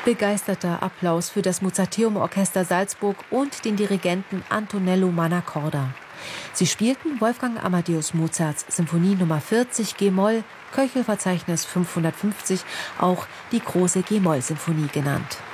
Begeisterter Applaus für das Mozarteum Orchester Salzburg und den Dirigenten Antonello Mannacorda. Sie spielten Wolfgang Amadeus Mozarts Symphonie Nummer 40 G-Moll, Köchelverzeichnis 550, auch die große G-Moll-Symphonie genannt.